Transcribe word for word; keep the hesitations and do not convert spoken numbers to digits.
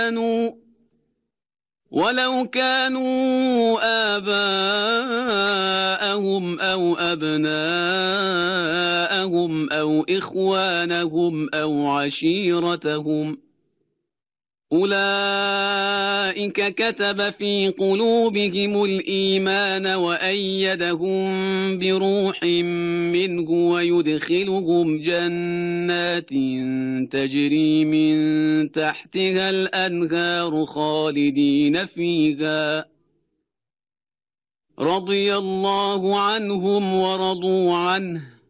كانوا ولو كانوا آباءهم أو أبناءهم أو إخوانهم أو عشيرتهم أولئك كتب في قلوبهم الإيمان وأيدهم بروح منه ويدخلهم جنات تجري من تحتها الأنهار خالدين فيها رضي الله عنهم ورضوا عنه